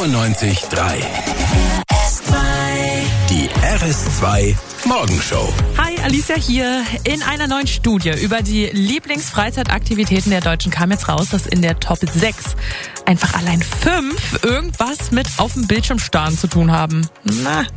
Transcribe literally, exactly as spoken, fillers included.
fünfundneunzig Komma drei. Die R S zwei Morgenshow. Hi, Alicia hier. In einer neuen Studie über die Lieblingsfreizeitaktivitäten der Deutschen kam jetzt raus, dass in der Top sechs einfach allein fünf irgendwas mit auf dem Bildschirm starren zu tun haben. Na,